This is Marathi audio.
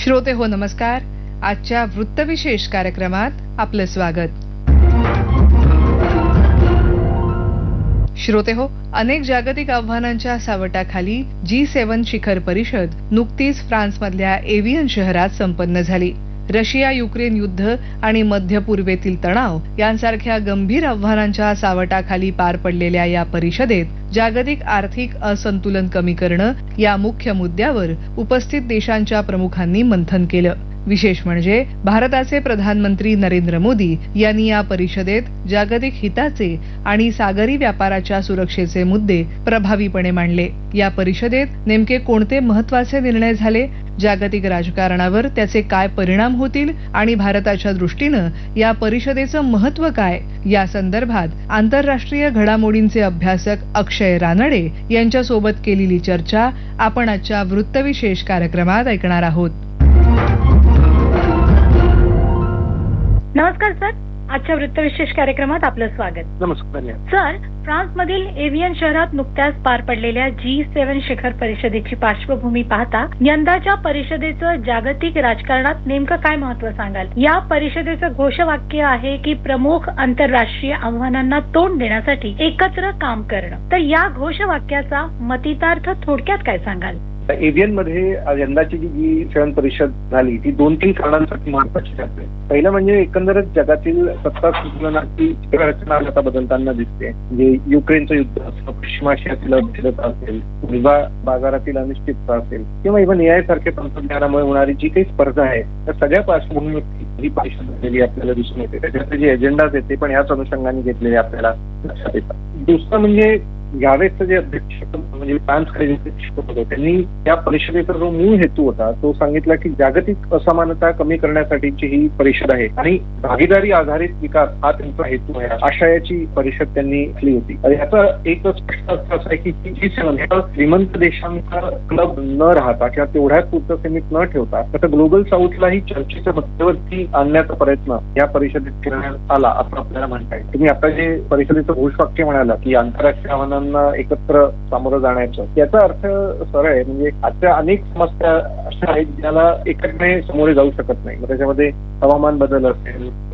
श्रोते हो नमस्कार. आजच्या वृत्तविशेष कार्यक्रमात आपलं स्वागत. श्रोते हो, अनेक जागतिक आव्हानांच्या सावटाखाली G7 शिखर परिषद नुकतीच फ्रान्समधल्या एव्हियन शहरात संपन्न झाली. रशिया युक्रेन युद्ध आणि मध्य पूर्वेतील तणाव यांसारख्या गंभीर आव्हानांच्या सावटाखाली पार पडलेल्या या परिषदेत जागतिक आर्थिक असंतुलन कमी करणं या मुख्य मुद्द्यावर उपस्थित देशांच्या प्रमुखांनी मंथन केलं. विशेष म्हणजे भारताचे प्रधानमंत्री नरेंद्र मोदी यांनी या परिषदेत जागतिक हिताचे आणि सागरी व्यापाराच्या सुरक्षेचे मुद्दे प्रभावीपणे मांडले. या परिषदेत नेमके कोणते महत्वाचे निर्णय झाले, जागतिक राजकारणावर त्याचे काय परिणाम होतील आणि भारताच्या दृष्टीनं या परिषदेचं महत्व काय, या संदर्भात आंतरराष्ट्रीय घडामोडींचे अभ्यासक अक्षय रानडे यांच्या सोबत केलेली चर्चा आपण आजच्या वृत्तविशेष कार्यक्रमात ऐकणार आहोत. नमस्कार सर, आजच्या वृत्तविशेष कार्यक्रमात आपलं स्वागत. नमस्कार सर, फ्रान्समधील एव्हियन शहरात नुकत्याच पार पडलेल्या G7 शिखर परिषदेची पार्श्वभूमी पाहता यंदाच्या परिषदेचं जागतिक राजकारणात नेमकं काय महत्व सांगाल? या परिषदेचं घोषवाक्य आहे की प्रमुख आंतरराष्ट्रीय आव्हानांना तोंड देण्यासाठी एकत्र काम करणं. तर या घोषवाक्याचा मतितार्थ थोडक्यात काय सांगाल? एव्हियन मध्ये यंदाची जी G7 परिषद झाली ती 2-3 कारणांसाठी महत्वाची ठरते. पहिलं म्हणजे एकंदरच जगातील सत्ता संतुलनाची रचना आता बदलताना दिसते. म्हणजे युक्रेनचं युद्ध असेल, पश्चिम आशियातील अस्थिरता असेल, ऊर्जा बाजारातील अनिश्चितता असेल किंवा इव्हन AI सारख्या तंत्रज्ञानामुळे होणारी जी काही स्पर्धा आहे त्या सगळ्या पार्श्वभूमीवरती ही परिषद झालेली आपल्याला दिसून येते. त्याच्यातले जे एजेंडाज आहेत ते पण याच अनुषंगाने घेतलेले आपल्याला लक्षात येतात. दुसरं म्हणजे यावेळेसचे जे अध्यक्ष म्हणजे फ्रान्सकडे जे अध्यक्ष होते त्यांनी या परिषदेचा जो मूळ हेतू होता तो सांगितला की जागतिक असमानता कमी करण्यासाठीची ही परिषद आहे आणि भागीदारी आधारित विकास हा त्यांचा हेतू आहे, आशयाची परिषद त्यांनी केली होती. याचा एक स्पष्ट अर्थ असा आहे की G7 हे श्रीमंत देशांचा क्लब न राहता किंवा तेवढ्याच पुरतं सीमित न ठेवता आता ग्लोबल साऊथलाही चर्चेच्या मध्यवर्ती आणण्याचा प्रयत्न या परिषदेत करण्यात आला असं आपल्याला म्हणता येईल. तुम्ही आता जे परिषदेचं घोषवाक्य म्हणाला की आंतरराष्ट्रीय आव्हानांना एकत्र सामोरं जाण्याचं, याचा अर्थ सरळ आहे. म्हणजे आजच्या अनेक समस्या अशा आहेत ज्याला एकत्रितपणे सामोरे जाऊ शकत नाही. त्याच्यामध्ये हवामान बदल असेल,